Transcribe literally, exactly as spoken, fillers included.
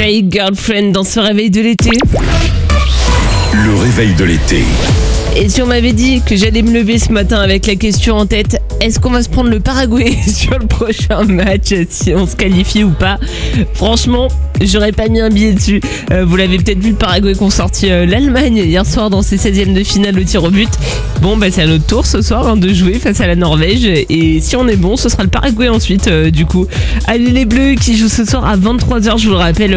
My Girlfriend dans ce réveil de l'été. Le réveil de l'été. Et si on m'avait dit que j'allais me lever ce matin avec la question en tête, est-ce qu'on va se prendre le Paraguay sur le prochain match, si on se qualifie ou pas, franchement, j'aurais pas mis un billet dessus. Euh, vous l'avez peut-être vu, le Paraguay qui ont sorti euh, l'Allemagne hier soir dans ses seizièmes de finale au tir au but. Bon, bah c'est à notre tour ce soir hein, de jouer face à la Norvège. Et si on est bon, ce sera le Paraguay ensuite, euh, du coup. Allez les Bleus qui jouent ce soir à vingt-trois heures, je vous le rappelle.